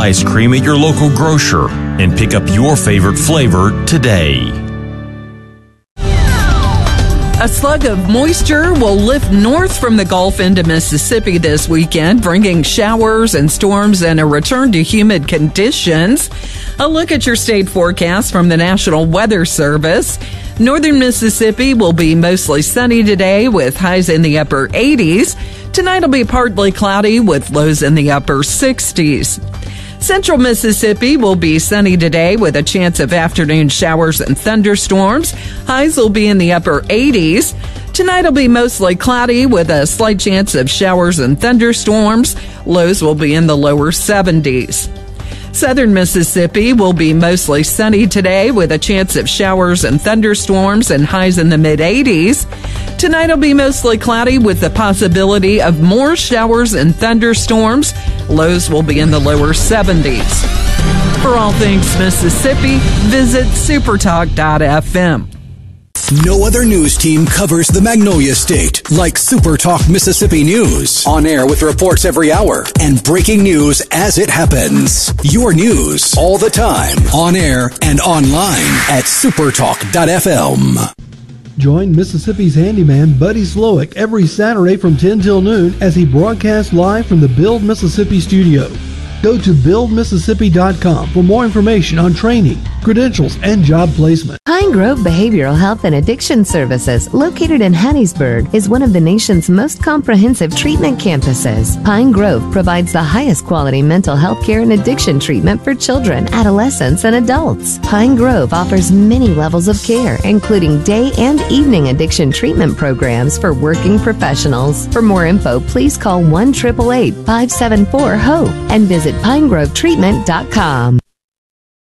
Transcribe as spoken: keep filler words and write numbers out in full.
ice cream at your local grocer and pick up your favorite flavor today. A slug of moisture will lift north from the Gulf into Mississippi this weekend, bringing showers and storms and a return to humid conditions. A look at your state forecast from the National Weather Service. Northern Mississippi will be mostly sunny today with highs in the upper eighties. Tonight will be partly cloudy with lows in the upper sixties. Central Mississippi will be sunny today with a chance of afternoon showers and thunderstorms. Highs will be in the upper eighties. Tonight will be mostly cloudy with a slight chance of showers and thunderstorms. Lows will be in the lower seventies. Southern Mississippi will be mostly sunny today with a chance of showers and thunderstorms and highs in the mid-eighties. Tonight will be mostly cloudy with the possibility of more showers and thunderstorms. Lows will be in the lower seventies. For all things Mississippi, visit supertalk dot f m. No other news team covers the Magnolia State like SuperTalk Mississippi News. On air with reports every hour and breaking news as it happens. Your news all the time. On air and online at supertalk dot f m. Join Mississippi's handyman Buddy Slowick every Saturday from ten till noon as he broadcasts live from the Build Mississippi studio. Go to build mississippi dot com for more information on training, credentials, and job placement. Pine Grove Behavioral Health and Addiction Services, located in Hattiesburg, is one of the nation's most comprehensive treatment campuses. Pine Grove provides the highest quality mental health care and addiction treatment for children, adolescents, and adults. Pine Grove offers many levels of care, including day and evening addiction treatment programs for working professionals. For more info, please call one eight eight eight, five seven four, HOPE and visit pine grove treatment dot com.